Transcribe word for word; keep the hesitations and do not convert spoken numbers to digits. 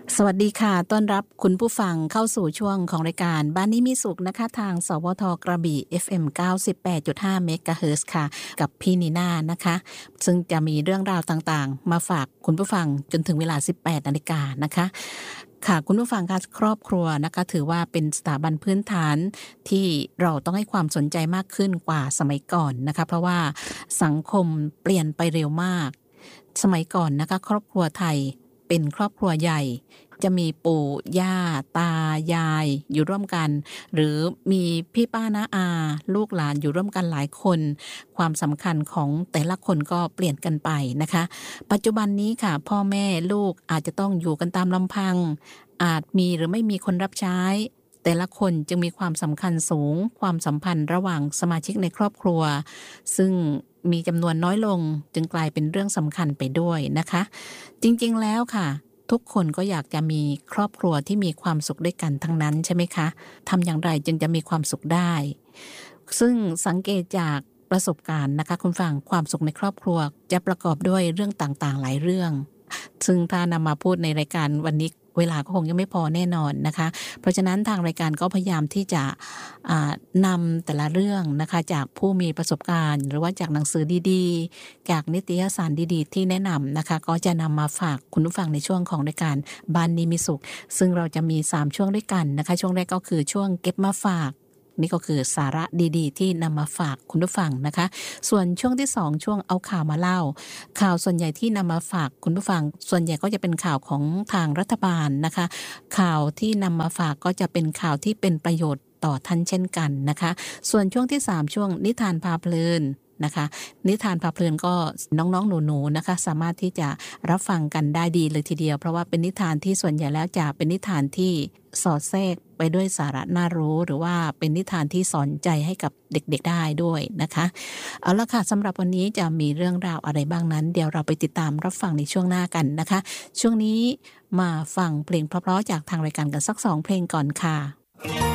สวัสดีค่ะต้อนรับคุณผู้ฟังเข้าสู่ช่วงของรายการบ้านนี้มีสุขนะคะทางสวทกระบี่ เอฟ เอ็ม เก้าสิบแปดจุดห้า เมกะเฮิรตซ์ค่ะกับพี่นีน่านะคะซึ่งจะมีเรื่องราวต่างๆมาฝากคุณผู้ฟังจนถึงเวลา สิบแปดนาฬิกานะคะค่ะคุณผู้ฟังค่ะครอบครัวนะคะถือว่าเป็นสถาบันพื้นฐานที่เราต้องให้ความสนใจมากขึ้นกว่าสมัยก่อนนะคะเพราะว่าสังคมเปลี่ยนไปเร็วมากสมัยก่อนนะคะครอบครัวไทยเป็นครอบครัวใหญ่จะมีปู่ย่าตายายอยู่ร่วมกันหรือมีพี่ป้าน้าอาลูกหลานอยู่ร่วมกันหลายคนความสำคัญของแต่ละคนก็เปลี่ยนกันไปนะคะปัจจุบันนี้ค่ะพ่อแม่ลูกอาจจะต้องอยู่กันตามลำพังอาจมีหรือไม่มีคนรับใช้แต่ละคนจึงมีความสำคัญสูงความสัมพันธ์ระหว่างสมาชิกในครอบครัวซึ่งมีจำนวนน้อยลงจึงกลายเป็นเรื่องสำคัญไปด้วยนะคะจริงๆแล้วค่ะทุกคนก็อยากจะมีครอบครัวที่มีความสุขด้วยกันทั้งนั้นใช่ไหมคะทำอย่างไรจึงจะมีความสุขได้ซึ่งสังเกตจากประสบการณ์นะคะคุณฟังความสุขในครอบครัวจะประกอบด้วยเรื่องต่างๆหลายเรื่องซึ่งถ้านำมาพูดในรายการวันนี้เวลาก็คงยังไม่พอแน่นอนนะคะเพราะฉะนั้นทางรายการก็พยายามที่จะนำแต่ละเรื่องนะคะจากผู้มีประสบการณ์หรือว่าจากหนังสือดีๆจากนิตยสารดีๆที่แนะนำนะคะก็จะนำมาฝากคุณผู้ฟังในช่วงของรายการบ้านนี้มีสุขซึ่งเราจะมีสามช่วงด้วยกันนะคะช่วงแรกก็คือช่วงเก็บมาฝากนี่ก็คือสาระดีๆที่นำมาฝากคุณผู้ฟังนะคะส่วนช่วงที่สองช่วงเอาข่าวมาเล่าข่าวส่วนใหญ่ที่นำมาฝากคุณผู้ฟังส่วนใหญ่ก็จะเป็นข่าวของทางรัฐบาลนะคะข่าวที่นำมาฝากก็จะเป็นข่าวที่เป็นประโยชน์ต่อท่านเช่นกันนะคะส่วนช่วงที่สามช่วงนิทานพาเพลินนะคะนิทานพาเพลินก็น้องๆหนูๆนะคะสามารถที่จะรับฟังกันได้ดีเลยทีเดียวเพราะว่าเป็นนิทานที่ส่วนใหญ่แล้วจะเป็นนิทานที่สอดแทรกไปด้วยสาระน่ารู้หรือว่าเป็นนิทานที่สอนใจให้กับเด็กๆได้ด้วยนะคะเอาละค่ะสำหรับวันนี้จะมีเรื่องราวอะไรบ้างนั้นเดี๋ยวเราไปติดตามรับฟังในช่วงหน้ากันนะคะช่วงนี้มาฟังเพลงเพราะๆจากทางรายการกันสักสองเพลงก่อนค่ะ